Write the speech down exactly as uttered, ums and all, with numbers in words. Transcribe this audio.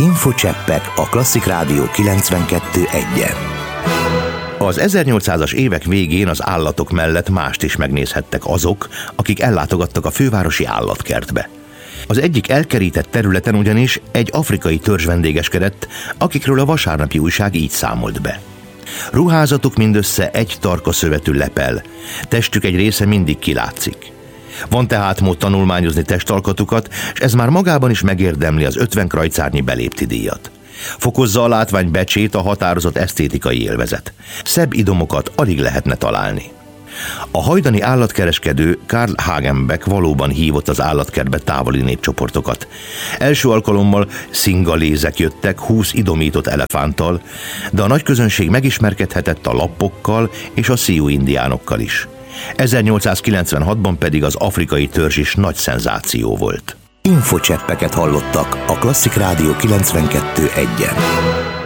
Infocseppek a Klasszik Rádió kilencvenkettő egyen. Az ezernyolcszázas évek végén az állatok mellett mást is megnézhettek azok, akik ellátogattak a fővárosi állatkertbe. Az egyik elkerített területen ugyanis egy afrikai törzs vendégeskedett, akikről a vasárnapi újság így számolt be. Ruházatuk mindössze egy tarka szövetű lepel, testük egy része mindig kilátszik. Van tehát mód tanulmányozni testalkatukat, és ez már magában is megérdemli az ötven krajcárnyi belépti díjat. Fokozza a látvány becsét a határozott esztétikai élvezet. Szebb idomokat alig lehetne találni. A hajdani állatkereskedő Karl Hagenbeck valóban hívott az állatkertbe távoli népcsoportokat. Első alkalommal szingalézek jöttek húsz idomított elefánttal, de a nagy közönség megismerkedhetett a lappokkal és a Sioux indiánokkal is. ezernyolcszázkilencvenhatban pedig az afrikai törzs is nagy szenzáció volt. Infocseppeket hallottak a Klasszik Rádió kilencvenkettő egyen.